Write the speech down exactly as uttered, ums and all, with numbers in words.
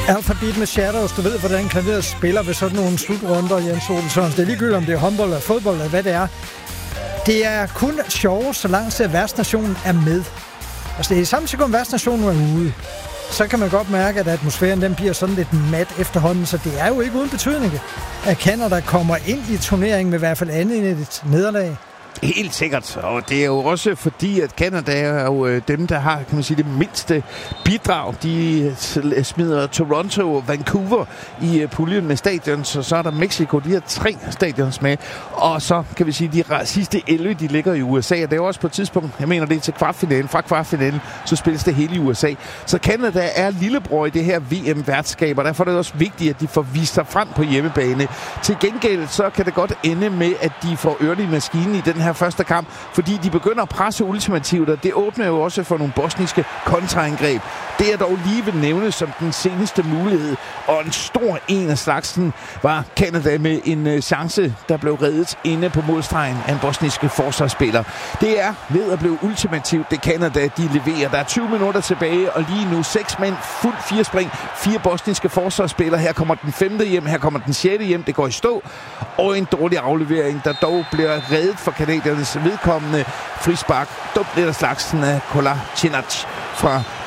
Alphabet med Shadows, du ved, hvordan klaveret spiller ved sådan nogle slutrunder, Jens Olsen. Det er ligegyldigt, om det er håndbold eller fodbold eller hvad det er. Det er kun sjov, så langt at værtsnationen er med. Altså det er samme sekund, værtsnationen er ude. Så kan man godt mærke, at atmosfæren den bliver sådan lidt mat efterhånden, så det er jo ikke uden betydning, at Canada kommer ind i turneringen med i hvert fald andet end et nederlag. Helt sikkert, og det er jo også fordi, at Canada er jo dem, der har, kan man sige, det mindste bidrag. De smider Toronto og Vancouver i puljen med stadions, og så er der Mexico, de har tre stadions med, og så kan vi sige, de sidste elleve, de ligger i U S A, og det er jo også på et tidspunkt, jeg mener det er til kvartfinalen, fra kvartfinalen, så spilles det hele i U S A. Så Canada er lillebror i det her V M-værtskab, og derfor er det også vigtigt, at de får vist sig frem på hjemmebane. Til gengæld, så kan det godt ende med, at de får ørne i maskinen i den her første kamp, fordi de begynder at presse ultimativt, og det åbner jo også for nogle bosniske kontraangreb. Det er dog lige vil nævne som den seneste mulighed, og en stor en af slagsen var Canada med en chance, der blev reddet inde på målstregen af en bosniske forsvarsspiller. Det er ved at blive ultimativt, det Canada, de leverer. Der er tyve minutter tilbage, og lige nu seks mænd, fuldt fire spring, fire bosniske forsvarsspillere. Her kommer den femte hjem, her kommer den sjette hjem, det går i stå, og en dårlig aflevering, der dog bliver reddet for kanadiernes vedkommende frispark. Dumt lidt af slagsen af Kola Cinac fra